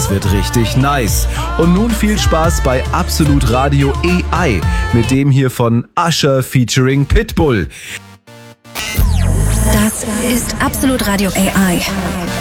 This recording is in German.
das wird richtig nice. Und nun viel Spaß bei Absolut Radio AI mit dem hier von Usher featuring Pitbull. Das ist Absolut Radio AI.